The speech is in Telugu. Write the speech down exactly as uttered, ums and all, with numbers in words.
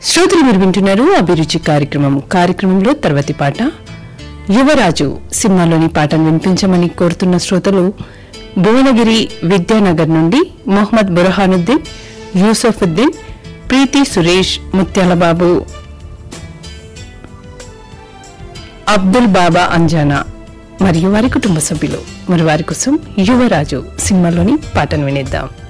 శ్రోతలు మీరు వింటున్నారు అభిరుచి కార్యక్రమం. కార్యక్రమంలో తర్వాతి పాట యువరాజు సినిమాలోని పాటను వినిపించమని కోరుతున్న శ్రోతలు భువనగిరి విద్యానగర్ నుండి మొహమ్మద్ బుర్హానుద్దీన్, యూసఫుద్దీన్, ప్రీతి సురేష్, ముత్యాలబాబు, అబ్దుల్ బాబా అంజానా మరియు వారి కుటుంబ సభ్యులు. మరి వారి కోసం యువరాజు సినిమాలోని పాటను వినిద్దాం.